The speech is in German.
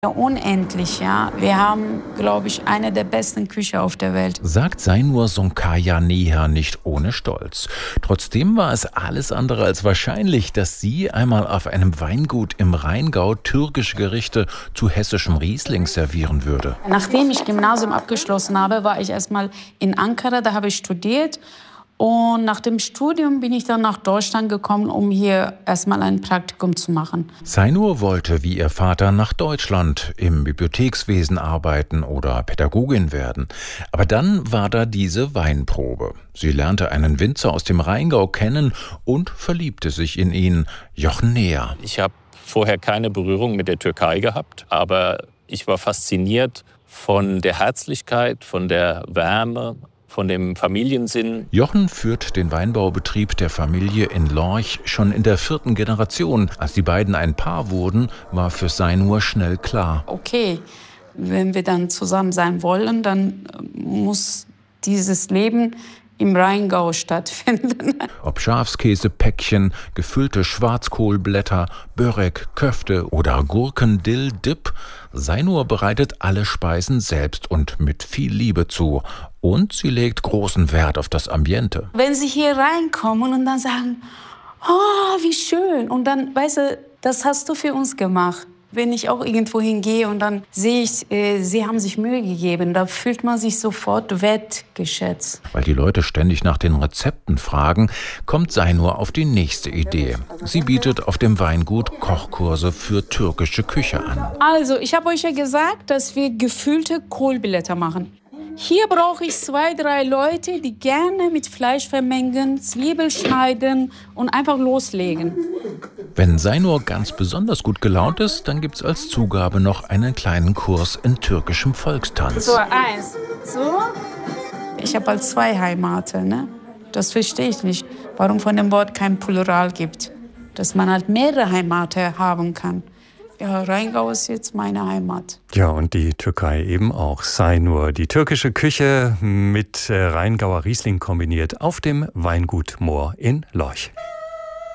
Ja, unendlich, ja. Wir haben, glaube ich, eine der besten Küchen auf der Welt. Sagt Zainur Sonkaya Neher nicht ohne Stolz. Trotzdem war es alles andere als wahrscheinlich, dass sie einmal auf einem Weingut im Rheingau türkische Gerichte zu hessischem Riesling servieren würde. Nachdem ich Gymnasium abgeschlossen habe, war ich erstmal in Ankara, da habe ich studiert. Und nach dem Studium bin ich dann nach Deutschland gekommen, um hier erstmal ein Praktikum zu machen. Zainur wollte wie ihr Vater nach Deutschland im Bibliothekswesen arbeiten oder Pädagogin werden. Aber dann war da diese Weinprobe. Sie lernte einen Winzer aus dem Rheingau kennen und verliebte sich in ihn, Jochen Neher. Ich habe vorher keine Berührung mit der Türkei gehabt, aber ich war fasziniert von der Herzlichkeit, von der Wärme, von dem Familiensinn. Jochen führt den Weinbaubetrieb der Familie in Lorch schon in der 4. Generation. Als die beiden ein Paar wurden, war für Zainur schnell klar: Okay, wenn wir dann zusammen sein wollen, dann muss dieses Leben im Rheingau stattfinden. Ob Schafskäsepäckchen, gefüllte Schwarzkohlblätter, Börek, Köfte oder Gurken-Dill-Dip, Zainur bereitet alle Speisen selbst und mit viel Liebe zu. Und sie legt großen Wert auf das Ambiente. Wenn sie hier reinkommen und dann sagen, oh, wie schön. Und dann, weißt du, das hast du für uns gemacht. Wenn ich auch irgendwo hingehe und dann sehe ich, sie haben sich Mühe gegeben, da fühlt man sich sofort wertgeschätzt. Weil die Leute ständig nach den Rezepten fragen, kommt Zainur auf die nächste Idee. Sie bietet auf dem Weingut Kochkurse für türkische Küche an. Also, ich habe euch ja gesagt, dass wir gefüllte Kohlblätter machen. Hier brauche ich 2, 3 Leute, die gerne mit Fleisch vermengen, Zwiebel schneiden und einfach loslegen. Wenn Zainur ganz besonders gut gelaunt ist, dann gibt's als Zugabe noch einen kleinen Kurs in türkischem Volkstanz. So, 1, so. Ich habe halt 2 Heimaten, ne? Das verstehe ich nicht, warum von dem Wort kein Plural gibt. Dass man halt mehrere Heimaten haben kann. Ja, Rheingau ist jetzt meine Heimat. Ja, und die Türkei eben auch. Zainur, die türkische Küche mit Rheingauer Riesling kombiniert auf dem Weingut Mohr in Lorch.